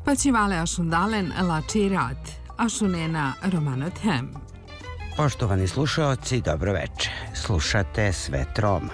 Pačivale ašundalen lači rad, ašunena romanot hem. Poštovani slušaoci, dobro veče. Slušate Svet Roma.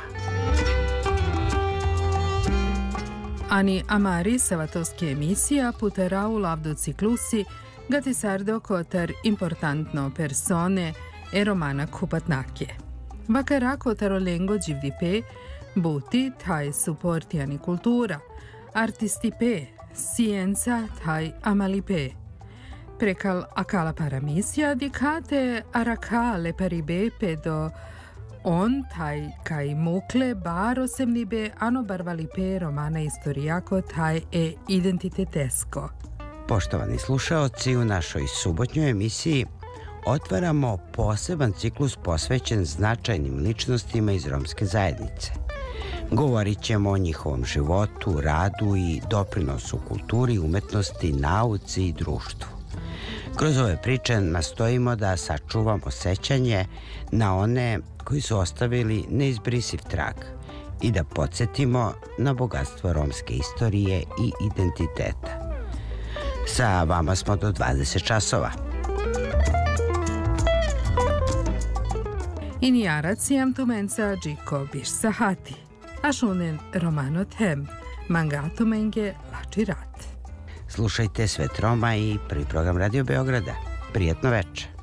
Ani amari savatovski emisija putera u lavdu ciklusi gati sardo kotar importantno persone e romana kupatnake. Vakara kotaro lengo givdipe, buti taj supportiani kultura, artistipe, scienza taj amalipe. Prekal akala paramisija dikate arakale paribepe do on taj kaj mukle baro semnibe ano barvalipe romana istorijako taj e identitetesko. Poštovani slušaoci, u našoj subotnjoj emisiji otvaramo poseban ciklus posvećen značajnim ličnostima iz romske zajednice. Govorit ćemo o njihovom životu, radu i doprinosu kulturi, umetnosti, nauci i društvu. Kroz ove priče nastojimo da sačuvamo sećanje na one koji su ostavili neizbrisiv trag i da podsjetimo na bogatstvo romske istorije i identiteta. Sa vama smo do 20 časova. Inijarac jam tumenca džiko biš sahati, a šunen romanot hem, mangato menge lači rat. Slušajte Svet Roma i prvi program Radio Beograda. Prijetno veče.